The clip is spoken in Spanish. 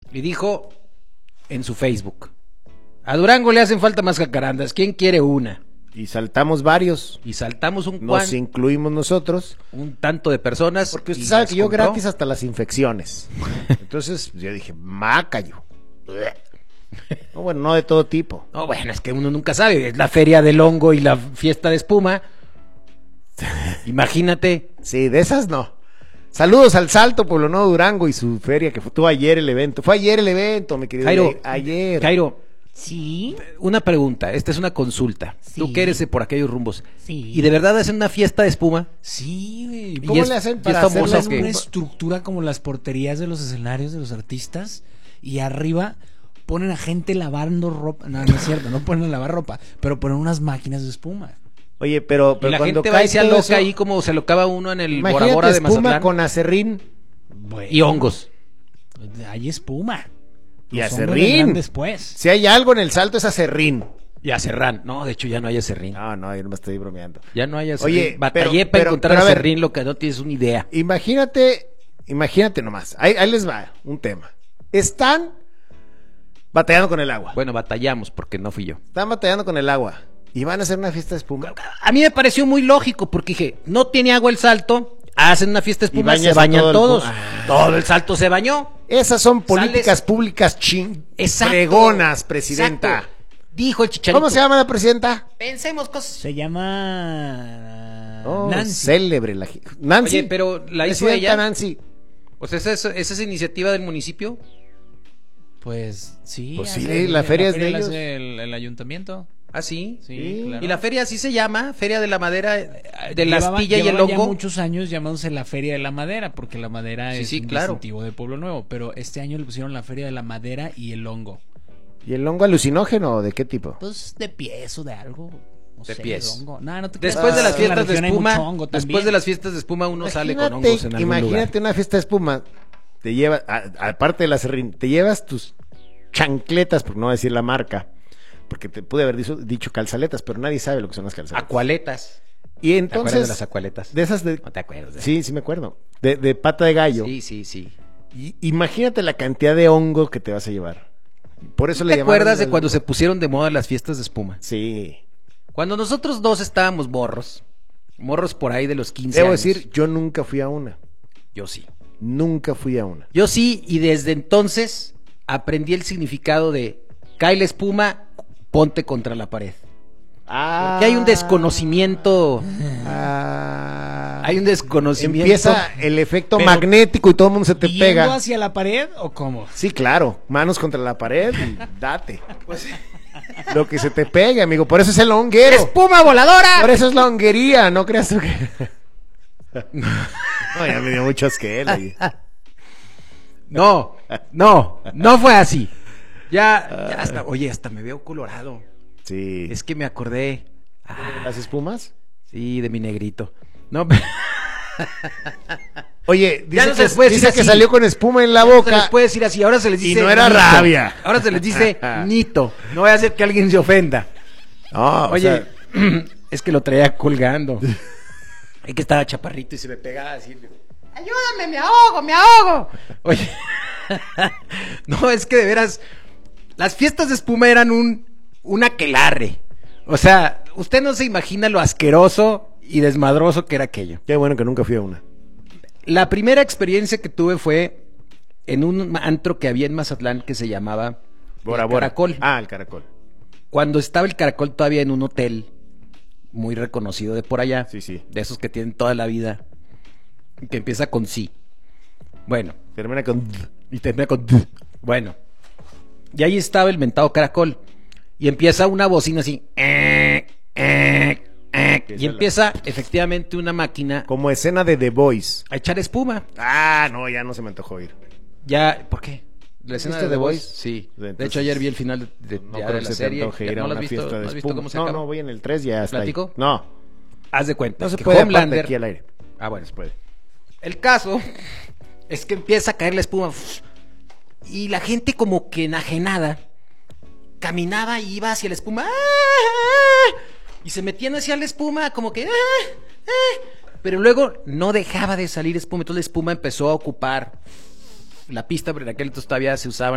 y dijo en su Facebook: a Durango le hacen falta más jacarandas, ¿quién quiere una? Y saltamos varios. Y saltamos Nos incluimos nosotros. Un tanto de personas. Porque usted sabe que yo gratis hasta las infecciones. Entonces yo dije, macayo. No, bueno, no de todo tipo. No, bueno, es que uno nunca sabe. Es la feria del hongo y la fiesta de espuma. Imagínate. Sí, de esas no. Saludos al Salto, Pueblo Nuevo, Durango y su feria que fue ayer el evento. Fue ayer el evento, mi querido. Jairo, ayer. Jairo. Sí. Una pregunta, esta es una consulta. Sí. Tú que eres por aquellos rumbos. Sí. ¿Y de verdad hacen una fiesta de espuma? Sí, güey. ¿Cómo le hacen para famosa hacerla o qué? Una estructura como las porterías de los escenarios de los artistas y arriba ponen a gente lavando ropa. No, no es cierto, no ponen a lavar ropa, pero ponen unas máquinas de espuma. Oye, pero Y la cuando gente va y se todo aloca eso, ahí como se alocaba uno en el Bora imagínate Bora de espuma Mazatlán. con acerrín. Bueno, Y hongos. Hay espuma. Y Los hongos acerrín. vendrán después. Si hay algo en el Salto es acerrín. Y acerrán. No, de hecho ya no hay acerrín. No, yo no me estoy bromeando. Ya no hay acerrín. Oye, Batallé pero- para pero- encontrar pero a ver. acerrín, lo que no tienes una idea. Imagínate nomás. Ahí les va un tema. Están batallando con el agua. Bueno, batallamos porque no fui yo. Están batallando con el agua. Y van a hacer una fiesta de espuma. A mí me pareció muy lógico porque dije, no tiene agua el Salto, hacen una fiesta de espuma, bañas se a bañan todo el todos. pu- Todo el Salto se bañó. Esas son políticas Sales- públicas Exacto. fregonas, presidenta. Exacto. Dijo el Chicharito. ¿Cómo se llama la presidenta? Pensemos cosas. Se llama Oh, Nancy. célebre Nancy. Oye, pero la hizo Presidenta ella. Nancy. O sea, ¿esa es iniciativa del municipio? Pues sí. Pues sí, hace- la feria es de la ellos. hace el ayuntamiento. Ah, sí. Sí, claro. Y la feria así se llama, Feria de la Madera, de la Llevaba- astilla y el llevaba ya hongo. muchos años llamándose la Feria de la Madera, porque la madera Sí, es sí, un claro. distintivo de Pueblo Nuevo, pero este año le pusieron la Feria de la Madera y el hongo. ¿Y el hongo alucinógeno de qué tipo? Pues de pies o de algo. No De sé, pies. hongo. No, no te Después creas, de las es que en la fiestas de región hay espuma, mucho hongo después también. de las fiestas de espuma uno sale con Imagínate- hongos en algún Imagínate lugar. una fiesta de espuma. Te llevas, aparte de la serrín, te llevas tus chancletas, por no decir la marca, porque te pude haber dicho calzaletas, pero nadie sabe lo que son las calzaletas. Acualetas. Y ¿Te acuerdas de las entonces, acualetas? de esas de... No te acuerdas. Sí, sí me acuerdo. De pata de gallo. Sí, sí, sí. Y imagínate la cantidad de hongos que te vas a llevar. Por eso le ¿Te llamaron acuerdas de el- cuando se pusieron de moda las fiestas de espuma? Sí. Cuando nosotros dos estábamos morros por ahí de los 15 Debo años. decir, yo nunca fui a una. Yo sí. Nunca fui a una. Yo sí, y desde entonces aprendí el significado de cae la espuma, ponte contra la pared. Porque hay un desconocimiento. Hay un desconocimiento. Empieza el efecto Pero- magnético y todo el mundo se te ¿Yendo pega. hacia la pared o cómo? Sí, claro. Manos contra la pared y date. Lo que se te pegue, amigo. Por eso es el honguero. ¡Espuma voladora! Por eso es la honguería. No creas tú que... No, ya me dio mucho asquero ahí. No fue así. Ya hasta, oye, hasta me veo colorado. Sí. Es que me acordé. ¿Las espumas? Sí, de mi negrito. No, Oye, Ya dice, no se les puede dice decir que así. salió con espuma en la se les boca. puede decir así, ahora se les Y dice no era nito. rabia. Ahora se les dice nito. No voy a hacer que alguien se ofenda. No, Oye, o sea, es que lo traía colgando. Es que estaba chaparrito y se me pegaba así. ¡Ayúdame, me ahogo, me ahogo! Oye, no, es que de veras, las fiestas de espuma eran un aquelarre. O sea, usted no se imagina lo asqueroso y desmadroso que era aquello. qué bueno que nunca fui a una. La primera experiencia que tuve fue en un antro que había en Mazatlán que se llamaba Bora El Bora. Caracol. Ah, el caracol. Cuando estaba el Caracol todavía en un hotel muy reconocido de por allá. Sí, sí. De esos que tienen toda la vida. Que empieza con sí. Bueno. Termina con... Y termina con... Bueno. Y ahí estaba el mentado Caracol. Y empieza una bocina así. Y empieza efectivamente una máquina Como escena de The Voice. a echar espuma. Ah, no, ya no se me antojó ir. Ya, ¿por qué? ¿La escena ¿Viste de The The Voice? Voice? Sí. Entonces, de hecho, ayer vi el final de, No ya creo de que la se te serie. antoje Ya ir a ¿No lo una has visto? fiesta ¿No de has visto espuma. cómo se No, acaba? no, voy en el 3, ya está ahí. ¿Platico? No, Haz de cuenta. no se que puede aparte Homelander... aquí al aire. Ah, bueno. Se puede. El caso es que empieza a caer la espuma y la gente como que enajenada caminaba y iba hacia la espuma y se metían hacia la espuma como que pero luego no dejaba de salir espuma, entonces la espuma empezó a ocupar la pista, pero en aquel entonces todavía se usaban